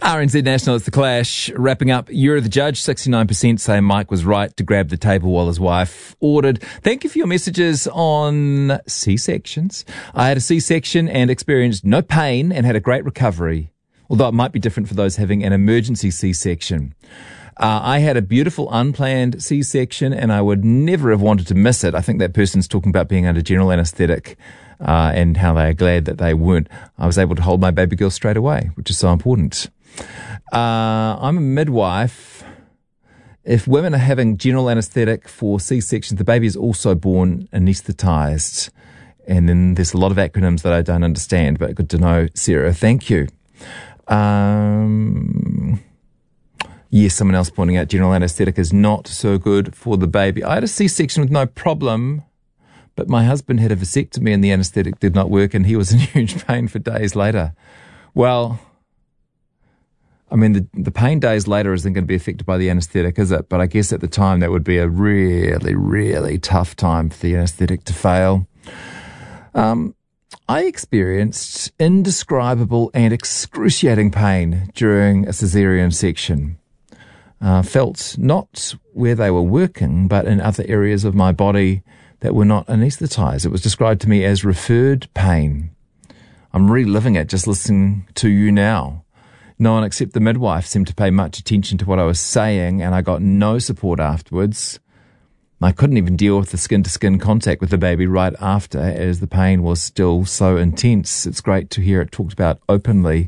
RNZ National, it's The Clash. Wrapping up, you're the judge. 69% say Mike was right to grab the table while his wife ordered. Thank you for your messages on C-sections. I had a C-section and experienced no pain and had a great recovery, although it might be different for those having an emergency C-section. I had a beautiful unplanned C-section and I would never have wanted to miss it. I think that person's talking about being under general anaesthetic and how they are glad that they weren't. I was able to hold my baby girl straight away, which is so important. I'm a midwife. If women are having general anaesthetic for C-sections, the baby is also born anaesthetised. And then there's a lot of acronyms that I don't understand, but good to know, Sarah. Thank you. Yes, someone else pointing out general anaesthetic is not so good for the baby. I had a C-section with no problem, but my husband had a vasectomy and the anaesthetic did not work and he was in huge pain for days later. Well, I mean, the pain days later isn't going to be affected by the anaesthetic, is it? But I guess at the time that would be a really, really tough time for the anaesthetic to fail. I experienced indescribable and excruciating pain during a caesarean section. Felt not where they were working, but in other areas of my body that were not anaesthetised. It was described to me as referred pain. I'm reliving it just listening to you now. No one except the midwife seemed to pay much attention to what I was saying, and I got no support afterwards. I couldn't even deal with the skin-to-skin contact with the baby right after, as the pain was still so intense. It's great to hear it talked about openly.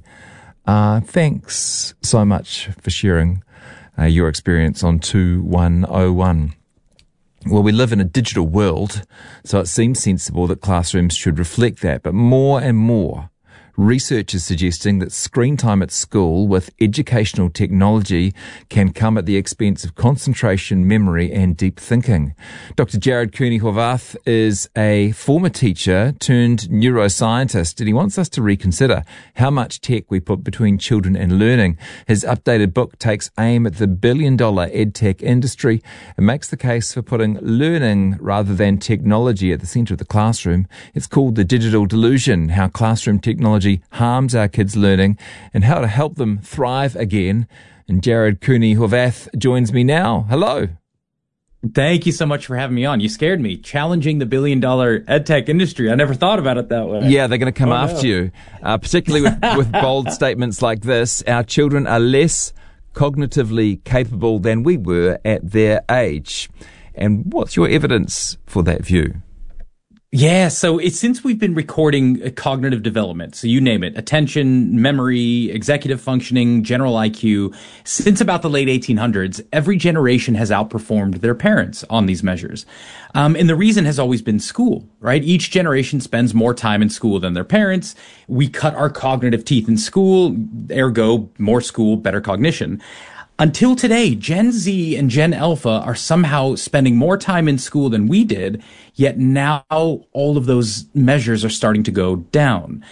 Thanks so much for sharing your experience on 2101. Well, we live in a digital world, so it seems sensible that classrooms should reflect that. But more and more, research is suggesting that screen time at school with educational technology can come at the expense of concentration, memory and deep thinking. Dr. Jared Cooney-Horvath is a former teacher turned neuroscientist, and he wants us to reconsider how much tech we put between children and learning. His updated book takes aim at the billion-dollar edtech industry and makes the case for putting learning rather than technology at the centre of the classroom. It's called The Digital Delusion: How Classroom Technology harms our kids' learning and how to help them thrive again. And Jared Cooney-Horvath joins me now. Hello. Thank you so much for having me on. You scared me. Challenging the billion-dollar edtech industry. I never thought about it that way. Yeah, they're going to come after you, particularly with bold statements like this. Our children are less cognitively capable than we were at their age. And what's your evidence for that view? Yeah, so since we've been recording cognitive development, so you name it, attention, memory, executive functioning, general IQ, since about the late 1800s, every generation has outperformed their parents on these measures. And the reason has always been school, right? Each generation spends more time in school than their parents. We cut our cognitive teeth in school, ergo, more school, better cognition. Until today, Gen Z and Gen Alpha are somehow spending more time in school than we did, yet now all of those measures are starting to go down.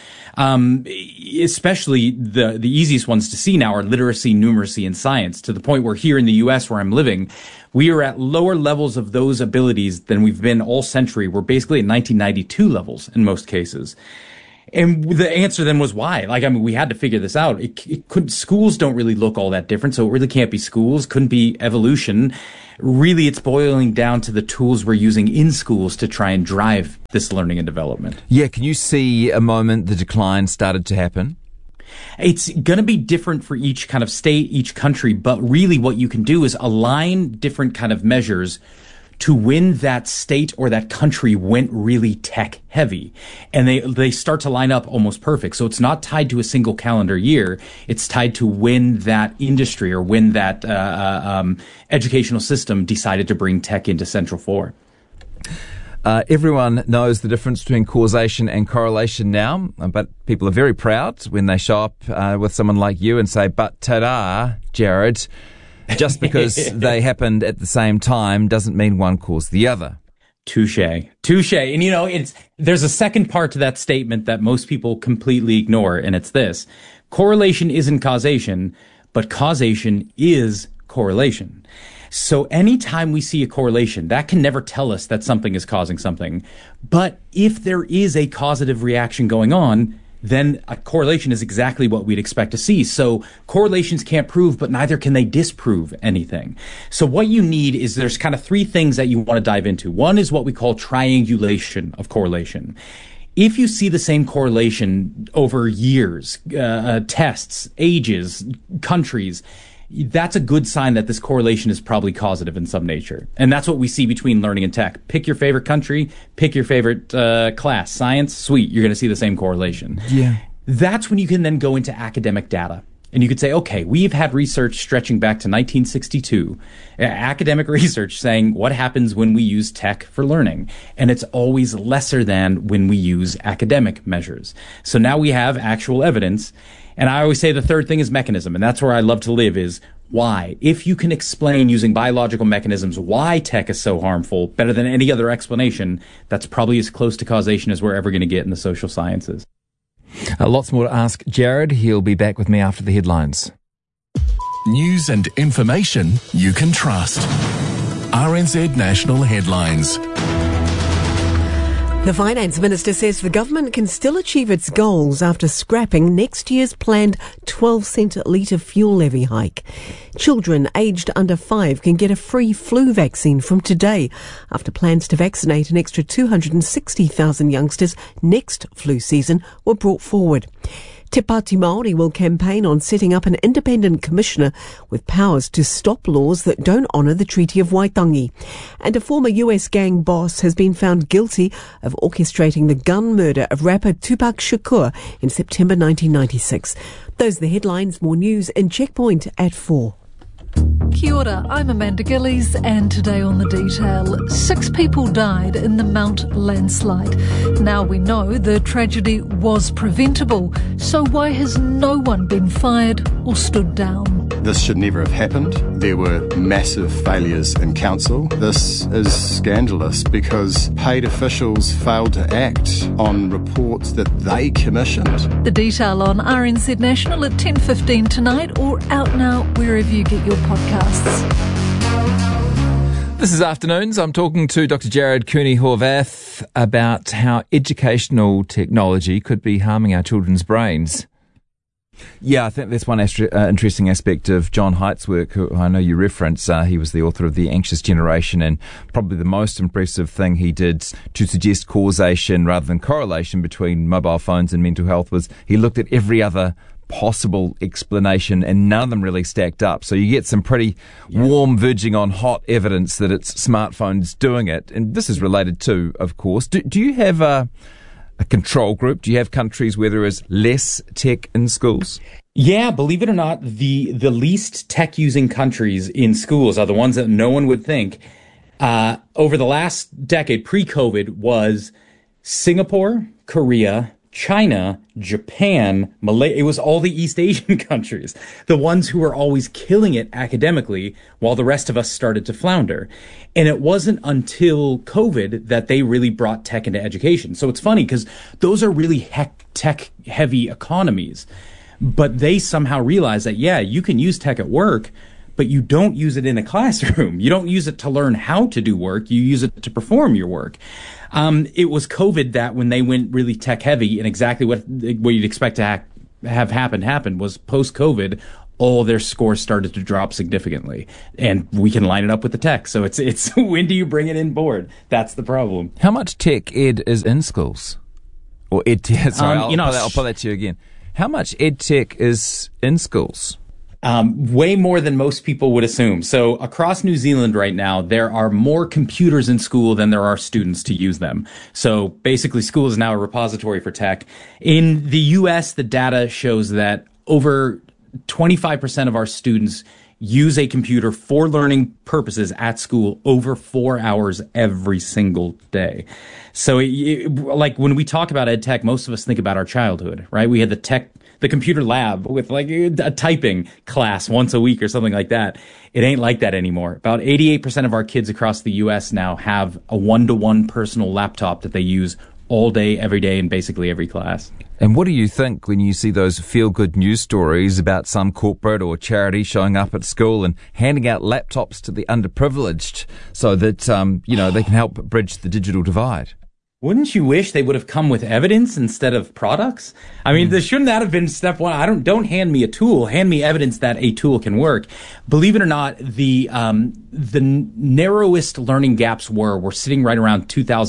Especially the easiest ones to see now are literacy, numeracy, and science, to the point where here in the US where I'm living, we are at lower levels of those abilities than we've been all century. We're basically at 1992 levels in most cases. And the answer then was why? We had to figure this out. Schools don't really look all that different, so it really can't be schools, couldn't be evolution. Really, it's boiling down to the tools we're using in schools to try and drive this learning and development. Yeah, can you see a moment the decline started to happen? It's going to be different for each kind of state, each country, but really what you can do is align different kind of measures to when that state or that country went really tech heavy. And they start to line up almost perfect. So it's not tied to a single calendar year. It's tied to when that industry or when that educational system decided to bring tech into Central 4. Everyone knows the difference between causation and correlation now, but people are very proud when they show up with someone like you and say, but ta-da, Jared, just because they happened at the same time doesn't mean one caused the other. Touche. And there's a second part to that statement that most people completely ignore, and it's this: correlation isn't causation, but causation is correlation. So anytime we see a correlation, that can never tell us that something is causing something. But if there is a causative reaction going on, then a correlation is exactly what we'd expect to see. So correlations can't prove, but neither can they disprove anything. So what you need is there's kind of three things that you want to dive into. One is what we call triangulation of correlation. If you see the same correlation over years, tests, ages, countries, that's a good sign that this correlation is probably causative in some nature. And that's what we see between learning and tech. Pick your favorite country, pick your favorite class. Science, sweet, you're going to see the same correlation. Yeah. That's when you can then go into academic data. And you could say, okay, we've had research stretching back to 1962, academic research saying what happens when we use tech for learning. And it's always lesser than when we use academic measures. So now we have actual evidence. And I always say the third thing is mechanism. And that's where I love to live is why. If you can explain using biological mechanisms why tech is so harmful better than any other explanation, that's probably as close to causation as we're ever going to get in the social sciences. Lots more to ask Jared. He'll be back with me after the headlines. News and information you can trust. RNZ National Headlines. The Finance Minister says the government can still achieve its goals after scrapping next year's planned 12-cent litre fuel levy hike. Children aged under 5 can get a free flu vaccine from today after plans to vaccinate an extra 260,000 youngsters next flu season were brought forward. Te Pāti Māori will campaign on setting up an independent commissioner with powers to stop laws that don't honour the Treaty of Waitangi. And a former US gang boss has been found guilty of orchestrating the gun murder of rapper Tupac Shakur in September 1996. Those are the headlines. More news in Checkpoint at 4. Kia ora, I'm Amanda Gillies, and today on The Detail, 6 people died in the Mount landslide. Now we know the tragedy was preventable, so why has no one been fired or stood down? This should never have happened. There were massive failures in council. This is scandalous because paid officials failed to act on reports that they commissioned. The Detail on RNZ National at 10:15 tonight, or out now wherever you get your podcasts. This is Afternoons. I'm talking to Dr. Jared Cooney-Horvath about how educational technology could be harming our children's brains. Yeah, I think that's one interesting aspect of John Haidt's work, who I know you reference. He was the author of The Anxious Generation, and probably the most impressive thing he did to suggest causation rather than correlation between mobile phones and mental health was he looked at every other possible explanation and none of them really stacked up. So you get some pretty warm, verging on hot evidence that it's smartphones doing it. And this is related to, of course. Do you have a control group? Do you have countries where there is less tech in schools? Yeah, believe it or not, the least tech-using countries in schools are the ones that no one would think. Over the last decade, pre-COVID, was Singapore, Korea, China, Japan, Malaysia. It was all the East Asian countries, the ones who were always killing it academically while the rest of us started to flounder. And it wasn't until COVID that they really brought tech into education. So it's funny because those are really tech-heavy economies. But they somehow realized that, yeah, you can use tech at work, but you don't use it in a classroom. You don't use it to learn how to do work. You use it to perform your work. It was COVID that when they went really tech heavy, and exactly what you'd expect to have happened was post-COVID, all their scores started to drop significantly. And we can line it up with the tech. So it's when do you bring it in board? That's the problem. How much tech ed is in schools? Or ed tech? Sorry, I'll put that to you again. How much ed tech is in schools? Way more than most people would assume. So across New Zealand right now, there are more computers in school than there are students to use them. So basically, school is now a repository for tech. In the US, the data shows that over 25% of our students use a computer for learning purposes at school over 4 hours every single day. So like when we talk about ed tech, most of us think about our childhood, right? We had the computer lab with like a typing class once a week or something like that. It ain't like that anymore. About 88% of our kids across the US now have a one-to-one personal laptop that they use all day, every day, in basically every class. And what do you think when you see those feel-good news stories about some corporate or charity showing up at school and handing out laptops to the underprivileged so that, they can help bridge the digital divide? Wouldn't you wish they would have come with evidence instead of products? I mean, shouldn't that have been step one? Don't hand me a tool. Hand me evidence that a tool can work. Believe it or not, the narrowest learning gaps were sitting right around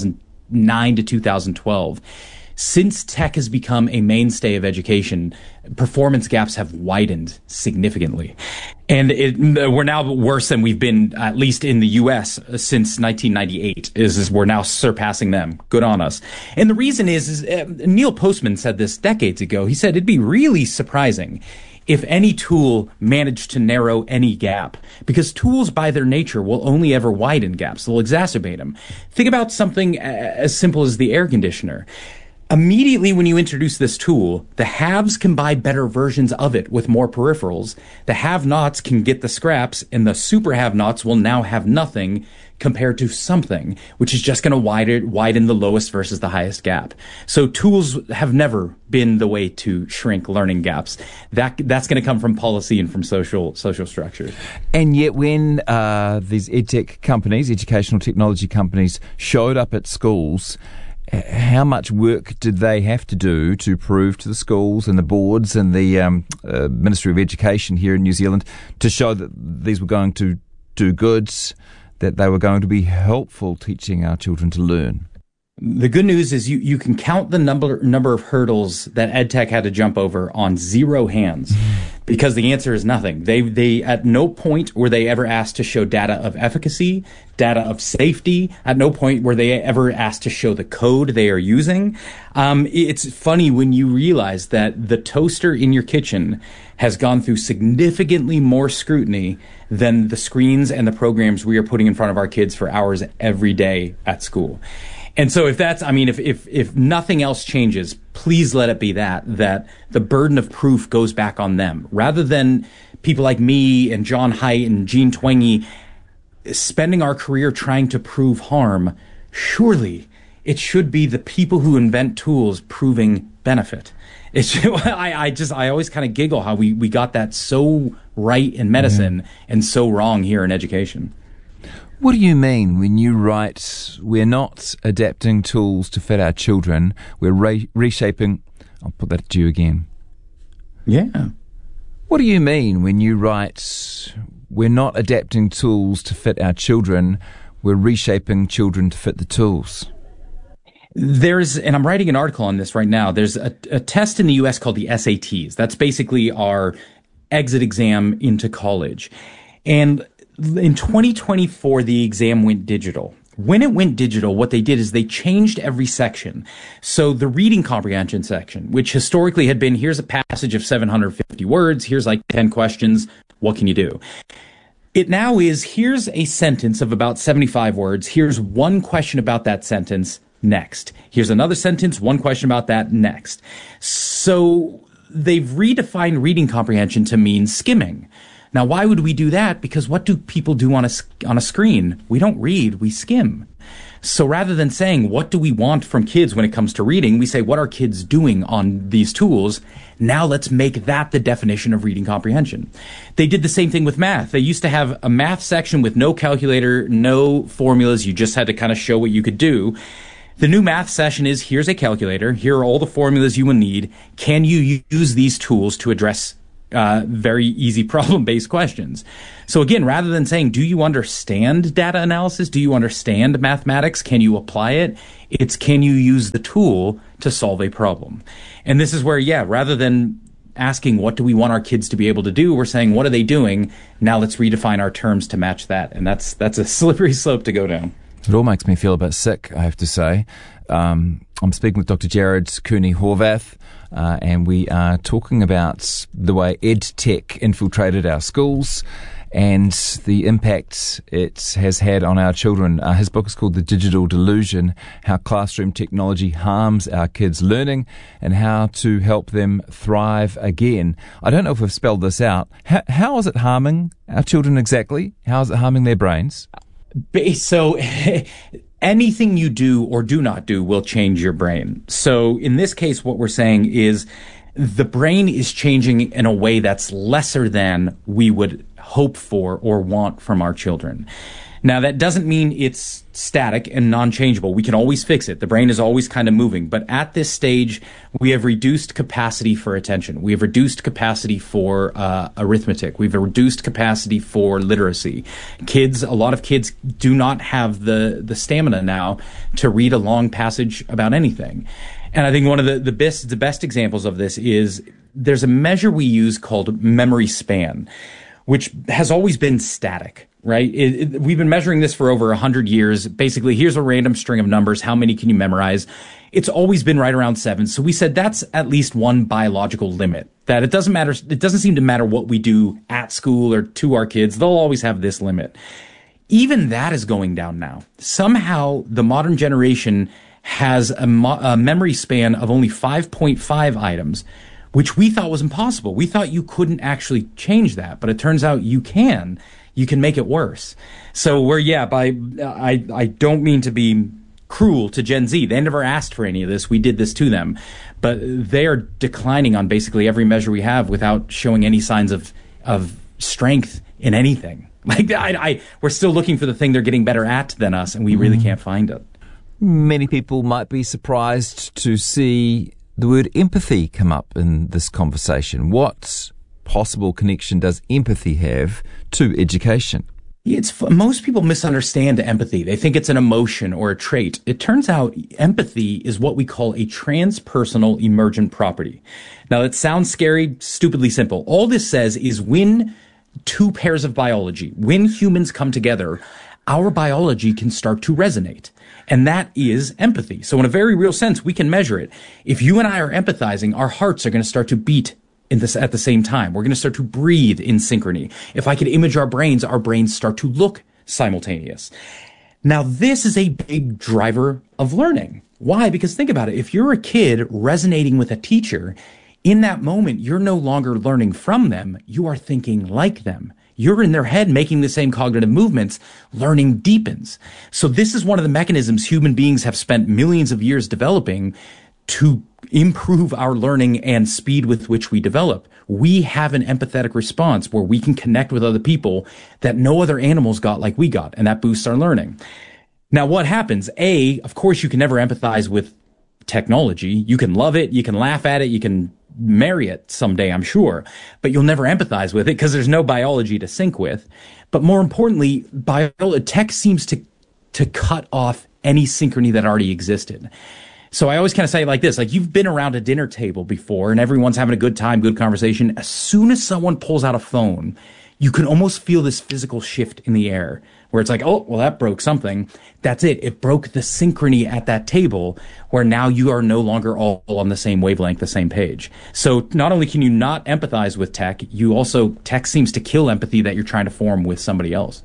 2009 to 2012. Since tech has become a mainstay of education, performance gaps have widened significantly. And we're now worse than we've been, at least in the U.S., since 1998, is we're now surpassing them. Good on us. And the reason is Neil Postman said this decades ago. He said it'd be really surprising if any tool managed to narrow any gap, because tools by their nature will only ever widen gaps. They'll exacerbate them. Think about something as simple as the air conditioner. Immediately when you introduce this tool, the haves can buy better versions of it with more peripherals. The have-nots can get the scraps, and the super have-nots will now have nothing compared to something, which is just going to widen the lowest versus the highest gap. So tools have never been the way to shrink learning gaps. That's going to come from policy and from social structures. And yet when these edtech companies, educational technology companies, showed up at schools, how much work did they have to do to prove to the schools and the boards and the Ministry of Education here in New Zealand to show that these were going to do good, that they were going to be helpful teaching our children to learn? The good news is you can count the number of hurdles that EdTech had to jump over on zero hands, because the answer is nothing. They at no point were they ever asked to show data of efficacy, data of safety. At no point were they ever asked to show the code they are using. It's funny when you realize that the toaster in your kitchen has gone through significantly more scrutiny than the screens and the programs we are putting in front of our kids for hours every day at school. And so if nothing else changes, please let it be that the burden of proof goes back on them, rather than people like me and John Haidt and Gene Twenge spending our career trying to prove harm. Surely it should be the people who invent tools proving benefit. I always kind of giggle how we got that so right in medicine and so wrong here in education. What do you mean when you write, we're not adapting tools to fit our children, we're reshaping... I'll put that to you again. Yeah. What do you mean when you write, we're not adapting tools to fit our children, we're reshaping children to fit the tools? And I'm writing an article on this right now, there's a test in the U.S. called the SATs. That's basically our exit exam into college. And in 2024, the exam went digital. When it went digital, what they did is they changed every section. So the reading comprehension section, which historically had been, here's a passage of 750 words, here's like 10 questions, what can you do? It now is, here's a sentence of about 75 words, here's one question about that sentence, next. Here's another sentence, one question about that, next. So they've redefined reading comprehension to mean skimming. Now, why would we do that? Because what do people do on a screen? We don't read, we skim. So rather than saying, what do we want from kids when it comes to reading, we say, what are kids doing on these tools? Now let's make that the definition of reading comprehension. They did the same thing with math. They used to have a math section with no calculator, no formulas. You just had to kind of show what you could do. The new math session is, here's a calculator. Here are all the formulas you will need. Can you use these tools to address very easy problem-based questions? So again, rather than saying, do you understand data analysis? Do you understand mathematics? Can you apply it? It's, can you use the tool to solve a problem? And this is where, rather than asking, what do we want our kids to be able to do? We're saying, what are they doing? Now let's redefine our terms to match that. And that's a slippery slope to go down. It all makes me feel a bit sick, I have to say. I'm speaking with Dr. Jared Cooney-Horvath, and we are talking about the way EdTech infiltrated our schools and the impact it has had on our children. His book is called The Digital Delusion, How Classroom Technology Harms Our Kids' Learning and How to Help Them Thrive Again. I don't know if we've spelled this out. How is it harming our children exactly? How is it harming their brains? So anything you do or do not do will change your brain. So in this case, what we're saying is the brain is changing in a way that's lesser than we would hope for or want from our children. Now, that doesn't mean it's static and non-changeable. We can always fix it. The brain is always kind of moving. But at this stage, we have reduced capacity for attention. We have reduced capacity for arithmetic. We've reduced capacity for literacy. A lot of kids do not have the stamina now to read a long passage about anything. And I think one of the best examples of this is there's a measure we use called memory span, which has always been static. Right? We've been measuring this for over 100 years. Basically, here's a random string of numbers. How many can you memorize? It's always been right around 7. So we said that's at least one biological limit. That it doesn't matter. It doesn't seem to matter what we do at school or to our kids. They'll always have this limit. Even that is going down now. Somehow the modern generation has a memory span of only 5.5 items, which we thought was impossible. We thought you couldn't actually change that, but it turns out you can. You can make it worse. So I don't mean to be cruel to Gen Z. They never asked for any of this. We did this to them. But they are declining on basically every measure we have without showing any signs of strength in anything. Like we're still looking for the thing they're getting better at than us, and we really can't find it. Many people might be surprised to see the word empathy come up in this conversation. What possible connection does empathy have to education? Most people misunderstand empathy. They think it's an emotion or a trait. It turns out empathy is what we call a transpersonal emergent property. Now, that sounds scary, stupidly simple. All this says is when two pairs of biology, when humans come together, our biology can start to resonate. And that is empathy. So in a very real sense, we can measure it. If you and I are empathizing, our hearts are going to start to beat at the same time. We're going to start to breathe in synchrony. If I could image our brains start to look simultaneous. Now, this is a big driver of learning. Why? Because think about it. If you're a kid resonating with a teacher, in that moment, you're no longer learning from them. You are thinking like them. You're in their head making the same cognitive movements. Learning deepens. So this is one of the mechanisms human beings have spent millions of years developing to improve our learning and speed with which we develop. We have an empathetic response where we can connect with other people that no other animals got like we got, and that boosts our learning. Now, what happens? Of course, you can never empathize with technology. You can love it, you can laugh at it, you can marry it someday, I'm sure, but you'll never empathize with it because there's no biology to sync with. But more importantly, tech seems to cut off any synchrony that already existed. So I always kind of say it like this, like you've been around a dinner table before and everyone's having a good time, good conversation. As soon as someone pulls out a phone, you can almost feel this physical shift in the air where it's like, oh, well, that broke something. That's it. It broke the synchrony at that table where now you are no longer all on the same wavelength, the same page. So not only can you not empathize with tech, tech seems to kill empathy that you're trying to form with somebody else.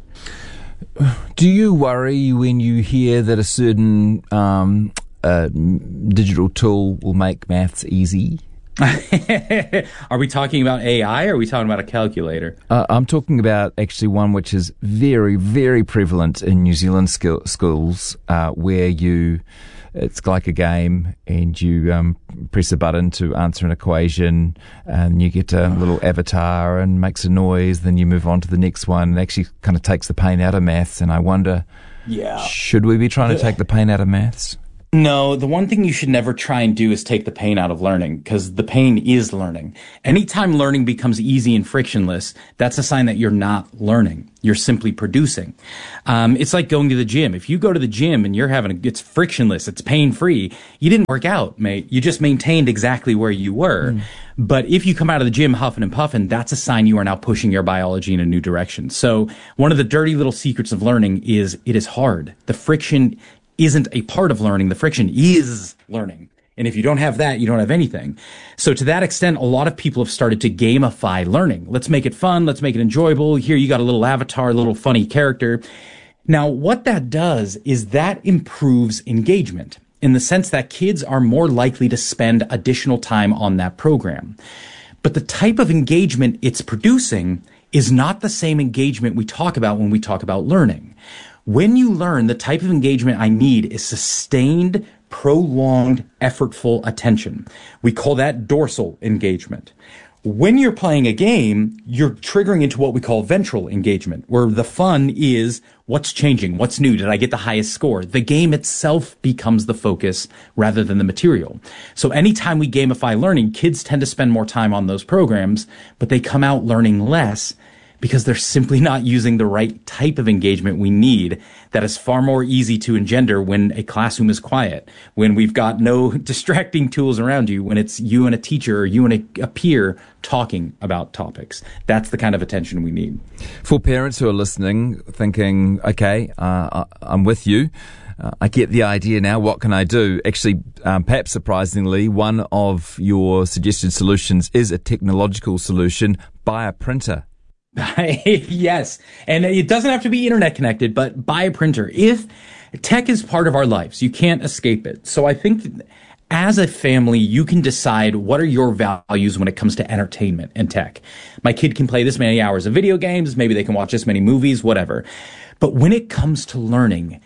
Do you worry when you hear that a certain digital tool will make maths easy? Are we talking about AI or are we talking about a calculator? I'm talking about actually one which is very, very prevalent in New Zealand schools where it's like a game and you press a button to answer an equation and you get a little avatar and makes a noise, then you move on to the next one and actually kind of takes the pain out of maths. And I wonder, should we be trying to take the pain out of maths? No, the one thing you should never try and do is take the pain out of learning, because the pain is learning. Anytime learning becomes easy and frictionless, that's a sign that you're not learning. You're simply producing. It's like going to the gym. If you go to the gym and it's frictionless, it's pain-free, you didn't work out, mate. You just maintained exactly where you were. But if you come out of the gym huffing and puffing, that's a sign you are now pushing your biology in a new direction. So one of the dirty little secrets of learning is it is hard. The friction isn't a part of learning. The friction is learning. And if you don't have that, you don't have anything. So to that extent, a lot of people have started to gamify learning. Let's make it fun. Let's make it enjoyable. Here you got a little avatar, a little funny character. Now, what that does is that improves engagement in the sense that kids are more likely to spend additional time on that program. But the type of engagement it's producing is not the same engagement we talk about when we talk about learning. When you learn, the type of engagement I need is sustained, prolonged, effortful attention. We call that dorsal engagement. When you're playing a game, you're triggering into what we call ventral engagement, where the fun is what's changing, what's new, did I get the highest score? The game itself becomes the focus rather than the material. So anytime we gamify learning, kids tend to spend more time on those programs, but they come out learning less because they're simply not using the right type of engagement we need that is far more easy to engender when a classroom is quiet, when we've got no distracting tools around you, when it's you and a teacher or you and a peer talking about topics. That's the kind of attention we need. For parents who are listening, thinking, okay, I'm with you. I get the idea now. What can I do? Actually, perhaps surprisingly, one of your suggested solutions is a technological solution: buy a printer. Yes. And it doesn't have to be internet connected, but buy a printer. If tech is part of our lives, you can't escape it. So I think as a family, you can decide what are your values when it comes to entertainment and tech. My kid can play this many hours of video games. Maybe they can watch this many movies, whatever. But when it comes to learning,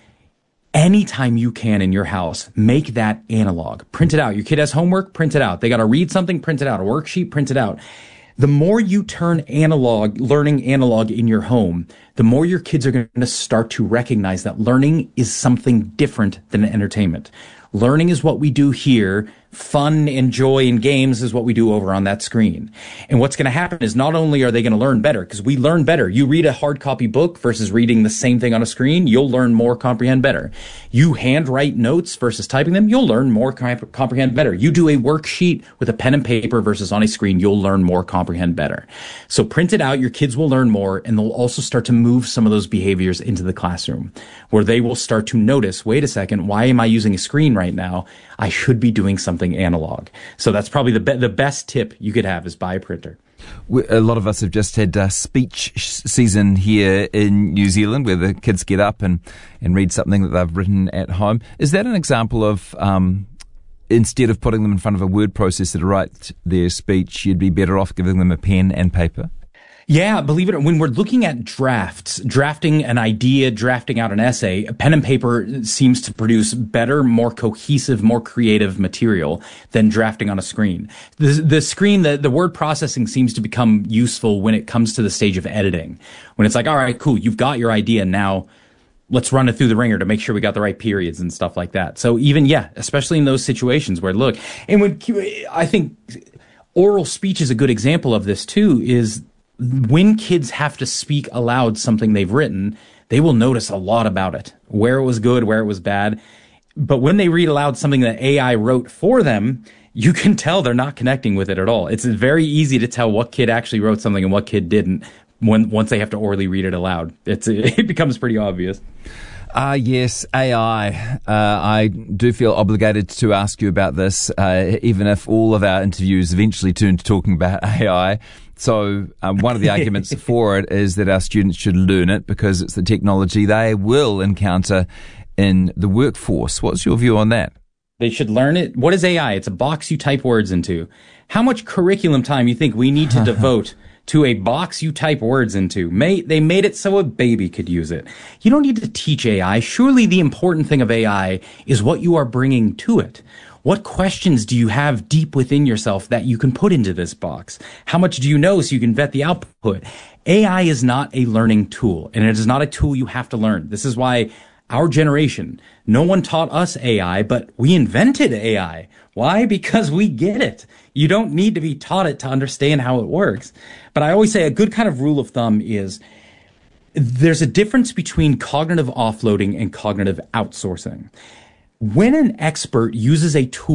anytime you can in your house, make that analog. Print it out. Your kid has homework, print it out. They got to read something, print it out. A worksheet, print it out. The more you turn learning analog in your home, the more your kids are going to start to recognize that learning is something different than entertainment. Learning is what we do here. Fun and joy and games is what we do over on that screen. And what's going to happen is not only are they going to learn better, because we learn better. You read a hard copy book versus reading the same thing on a screen, you'll learn more, comprehend better. You handwrite notes versus typing them, you'll learn more, comprehend better. You do a worksheet with a pen and paper versus on a screen, you'll learn more, comprehend better. So print it out, your kids will learn more, and they'll also start to move some of those behaviors into the classroom, where they will start to notice, wait a second, why am I using a screen right now? I should be doing something analog. So that's probably the best tip you could have is buy a printer. A lot of us have just had speech season here in New Zealand, where the kids get up and read something that they've written at home. Is that an example of instead of putting them in front of a word processor to write their speech, you'd be better off giving them a pen and paper? Yeah, believe it or not, when we're looking at drafting an idea, drafting out an essay, pen and paper seems to produce better, more cohesive, more creative material than drafting on a screen. The screen, the word processing seems to become useful when it comes to the stage of editing. When it's like, all right, cool, you've got your idea, now let's run it through the ringer to make sure we got the right periods and stuff like that. So even, especially in those situations where, look, and when I think oral speech is a good example of this too, is when kids have to speak aloud something they've written, they will notice a lot about it, where it was good, where it was bad. But when they read aloud something that AI wrote for them, you can tell they're not connecting with it at all. It's very easy to tell what kid actually wrote something and what kid didn't once they have to orally read it aloud. It becomes pretty obvious. Yes, AI. I do feel obligated to ask you about this, even if all of our interviews eventually turn to talking about AI. So one of the arguments for it is that our students should learn it because it's the technology they will encounter in the workforce. What's your view on that? They should learn it. What is AI? It's a box you type words into. How much curriculum time you think we need to devote to a box you type words into? They made it so a baby could use it. You don't need to teach AI. Surely the important thing of AI is what you are bringing to it. What questions do you have deep within yourself that you can put into this box? How much do you know so you can vet the output? AI is not a learning tool, and it is not a tool you have to learn. This is why our generation, no one taught us AI, but we invented AI. Why? Because we get it. You don't need to be taught it to understand how it works. But I always say a good kind of rule of thumb is there's a difference between cognitive offloading and cognitive outsourcing. When an expert uses a tool